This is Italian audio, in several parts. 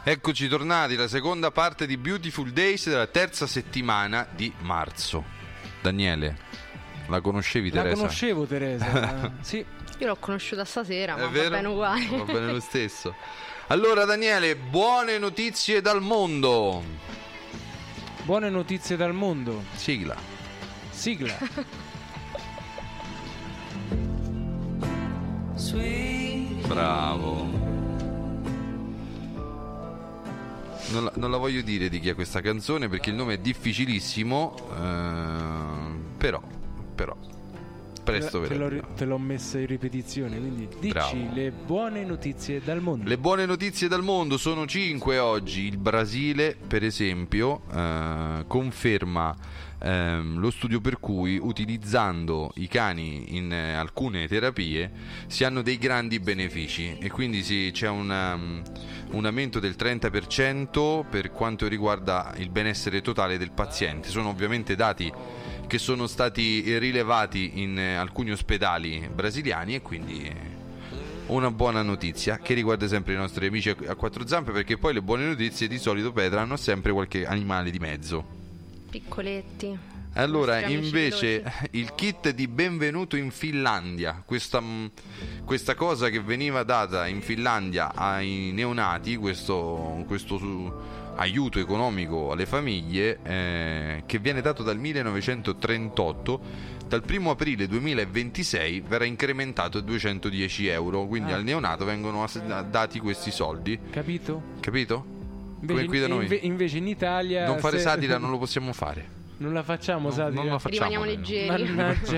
Eccoci tornati, la seconda parte di Beautiful Days della terza settimana di marzo. Daniele, la conoscevi Teresa? La conoscevo Teresa, sì. Io l'ho conosciuta stasera, ma vero? va bene uguale. Va bene lo stesso. Allora Daniele, buone notizie dal mondo. Buone notizie dal mondo. Sigla. Bravo. Non la voglio dire di chi è questa canzone perché il nome è difficilissimo, però presto te l'ho messa in ripetizione, quindi dici. Bravo. Le buone notizie dal mondo. Le buone notizie dal mondo sono 5 oggi. Il Brasile, per esempio, conferma lo studio per cui utilizzando i cani in alcune terapie si hanno dei grandi benefici e quindi c'è un aumento del 30% per quanto riguarda il benessere totale del paziente. Sono ovviamente dati che sono stati rilevati in alcuni ospedali brasiliani e quindi una buona notizia che riguarda sempre i nostri amici a quattro zampe, perché poi le buone notizie di solito, Petra, hanno sempre qualche animale di mezzo. Piccoletti. Allora, invece, il kit di benvenuto in Finlandia, questa cosa che veniva data in Finlandia ai neonati, questo aiuto economico alle famiglie, che viene dato dal 1938, dal 1 aprile 2026 verrà incrementato a 210 euro, quindi al neonato vengono dati questi soldi. Capito? Come qui da noi. Invece in Italia non fare satira non lo possiamo fare. Non la facciamo satira. Non la facciamo. Rimaniamo leggeri. Mannaggia.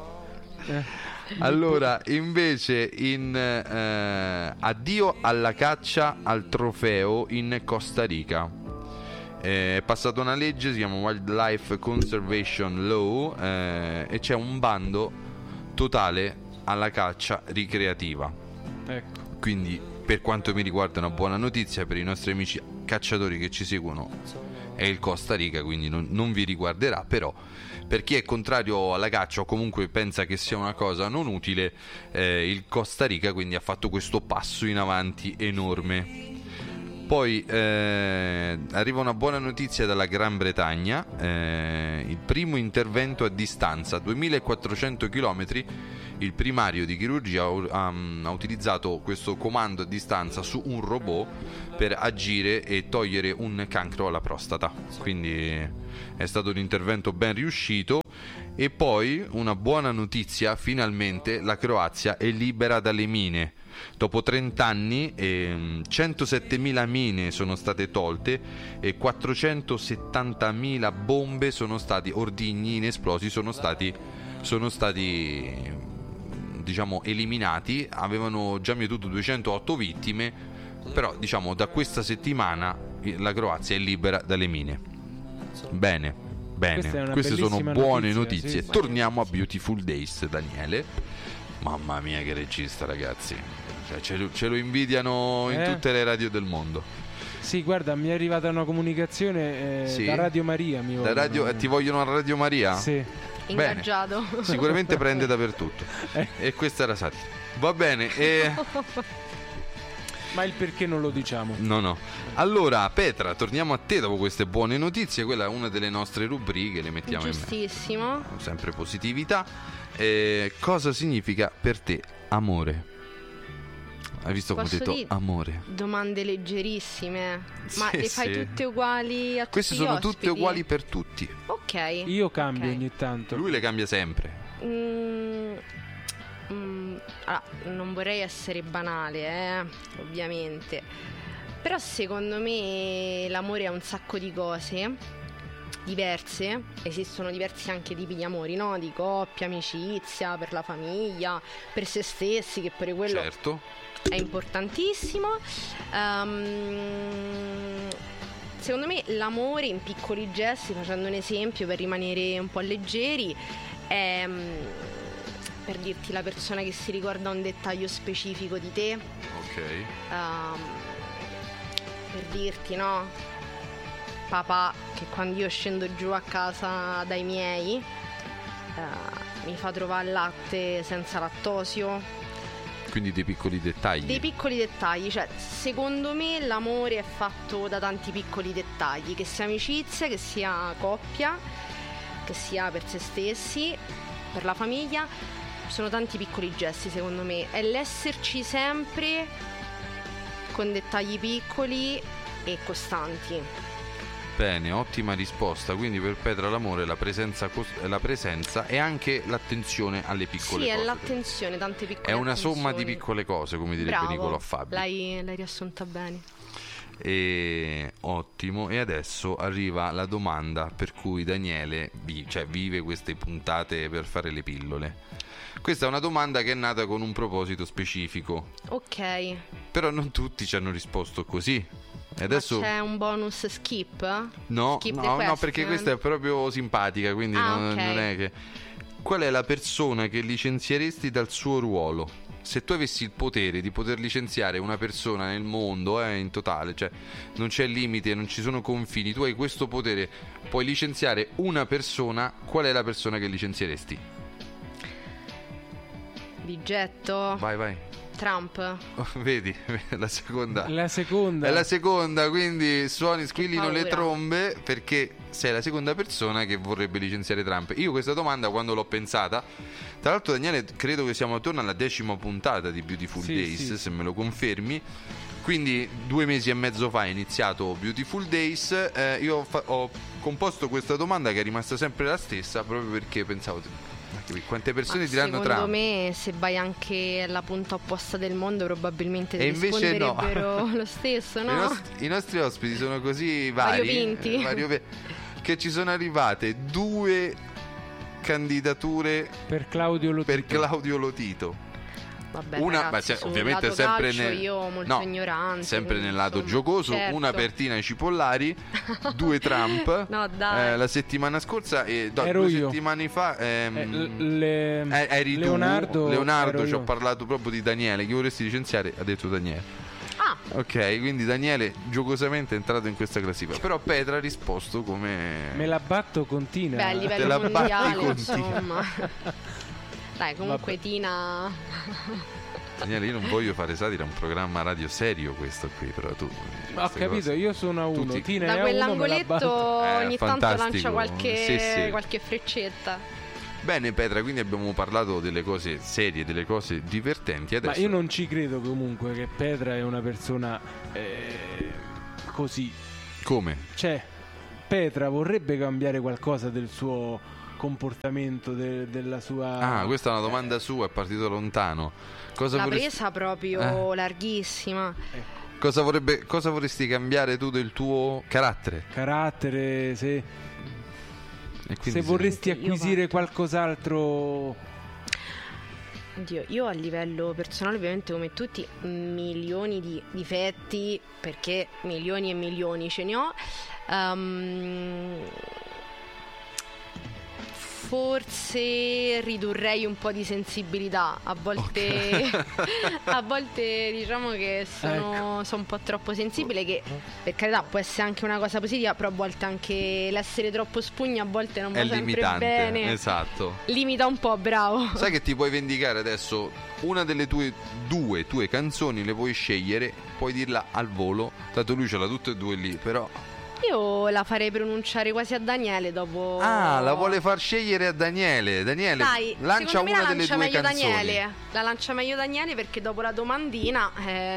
Allora, invece addio alla caccia al trofeo in Costa Rica. È passata una legge, si chiama Wildlife Conservation Law, e c'è un bando totale alla caccia ricreativa. Ecco. Quindi, per quanto mi riguarda, una buona notizia per i nostri amici cacciatori che ci seguono è il Costa Rica, quindi non vi riguarderà, però per chi è contrario alla caccia o comunque pensa che sia una cosa non utile, il Costa Rica quindi ha fatto questo passo in avanti enorme. Poi arriva una buona notizia dalla Gran Bretagna, il primo intervento a distanza, 2400 km. Il primario di chirurgia ha utilizzato questo comando a distanza su un robot per agire e togliere un cancro alla prostata, quindi è stato un intervento ben riuscito. E poi una buona notizia, finalmente la Croazia è libera dalle mine. Dopo 30 anni 107.000 mine sono state tolte e 470.000 bombe sono stati, ordigni inesplosi sono stati diciamo eliminati. Avevano già mietuto 208 vittime, però diciamo da questa settimana la Croazia è libera dalle mine. Bene, queste sono buone notizie. Sì. Torniamo a Beautiful Days, Daniele. Mamma mia che regista, ragazzi, ce lo invidiano in tutte le radio del mondo. Sì, guarda, mi è arrivata una comunicazione da Radio Maria. Ti vogliono a Radio Maria? Sì. Ingaggiato. Bene. Sicuramente prende dappertutto. E questa era satira. Va bene. Ma il perché non lo diciamo? No. Allora, Petra, torniamo a te dopo queste buone notizie. Quella è una delle nostre rubriche, le mettiamo Giustissimo. Sempre positività. Cosa significa per te amore? Hai visto come ho detto amore? Domande leggerissime. Ma le fai tutte uguali a tutti Queste gli sono ospiti? tutte uguali per tutti. Ok. Io cambio ogni tanto. Lui le cambia sempre. Allora, non vorrei essere banale, ovviamente. Però secondo me l'amore è un sacco di cose diverse. Esistono diversi anche tipi di amori, no? Di coppia, amicizia, per la famiglia, per se stessi, che pure quello è importantissimo. Secondo me l'amore in piccoli gesti, facendo un esempio per rimanere un po' leggeri, è per dirti la persona che si ricorda un dettaglio specifico di te. Ok. Per dirti, no? Papà che quando io scendo giù a casa dai miei mi fa trovare il latte senza lattosio. Quindi dei piccoli dettagli. Dei piccoli dettagli, cioè secondo me l'amore è fatto da tanti piccoli dettagli, che sia amicizia, che sia coppia, che sia per se stessi, per la famiglia, sono tanti piccoli gesti secondo me, è l'esserci sempre con dettagli piccoli e costanti. Bene, ottima risposta. Quindi per Petra l'amore è la presenza e anche l'attenzione alle piccole cose. Sì, è l'attenzione, tante piccole cose. È una somma di piccole cose, come direbbe Nicolò Fabi. L'hai riassunta bene. Ottimo. E adesso arriva la domanda per cui Daniele vive queste puntate per fare le pillole. Questa è una domanda che è nata con un proposito specifico. Ok. Però non tutti ci hanno risposto così. E adesso... Ma c'è un bonus skip? No, skip no, perché questa è proprio simpatica, quindi non è che... Qual è la persona che licenzieresti dal suo ruolo? Se tu avessi il potere di poter licenziare una persona nel mondo, in totale, cioè non c'è limite, non ci sono confini, tu hai questo potere, puoi licenziare una persona, qual è la persona che licenzieresti? Vi getto? Vai. Trump. Vedi, la seconda. È la seconda, quindi squillino le trombe, perché sei la seconda persona che vorrebbe licenziare Trump. Io questa domanda quando l'ho pensata, tra l'altro Daniele, credo che siamo attorno alla 10ª puntata di Beautiful Days, sì. se me lo confermi. Quindi 2 mesi e mezzo fa è iniziato Beautiful Days. Io ho composto questa domanda che è rimasta sempre la stessa, proprio perché pensavo... Quante persone diranno Trump? Secondo me, se vai anche alla punta opposta del mondo, probabilmente ti invece risponderebbero lo stesso, no? I nostri ospiti sono così variopinti, che ci sono arrivate 2 candidature per Claudio Lotito. Vabbè, una, ragazzi, ovviamente sempre io molto ignorante, sempre nel lato insomma, giocoso, certo. una per Tina ai Cipollari, 2 Trump. No, dai. La settimana scorsa e 2 settimane fa eri Leonardo, tu. Leonardo, ci ho parlato proprio di Daniele. Chi vorresti licenziare? Ha detto Daniele. Ok, quindi Daniele giocosamente è entrato in questa classifica. Però Petra ha risposto come... Me la batto con Tina. Beh, a livello mondiale, insomma. Dai, comunque vabbè. Tina... Daniele, io non voglio fare satira, è un programma radio serio questo qui, però tu... Ho capito, io sono a 1, Tina da è a 1, quell'angoletto ogni tanto lancia sì. qualche freccetta. Bene Petra, quindi abbiamo parlato delle cose serie, delle cose divertenti. Adesso... Ma io non ci credo comunque che Petra è una persona così. Come? Cioè, Petra vorrebbe cambiare qualcosa del suo comportamento, della sua... questa è una domanda sua, è partito lontano. Presa proprio larghissima. Cosa vorresti cambiare tu del tuo carattere? Carattere, sì. Se vorresti acquisire qualcos'altro... Oddio, io a livello personale ovviamente come tutti milioni di difetti, perché milioni e milioni ce ne ho. Forse ridurrei un po' di sensibilità. A volte a volte diciamo che sono un po' troppo sensibile, che per carità può essere anche una cosa positiva, però a volte anche l'essere troppo spugna a volte non va sempre limitante, bene. esatto. Limita un po', bravo. Sai che ti puoi vendicare adesso? Una delle tue 2 canzoni le puoi scegliere, puoi dirla al volo, tanto lui ce l'ha tutte e 2 lì, però... Io la farei pronunciare quasi a Daniele dopo. La vuole far scegliere a Daniele. Daniele, dai, lancia una delle 2 canzoni. Daniele. La lancia meglio Daniele, perché dopo la domandina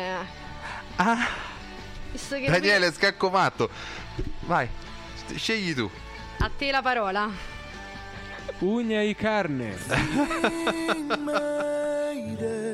Daniele, scacco matto. Vai, scegli tu. A te la parola. Ugna e carne.